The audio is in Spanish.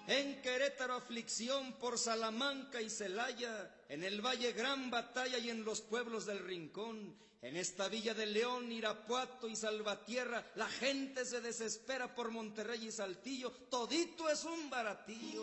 En Querétaro aflicción por Salamanca y Celaya, en el Valle gran batalla y en los pueblos del Rincón, en esta Villa de León, Irapuato y Salvatierra, la gente se desespera por Monterrey y Saltillo, todito es un baratillo.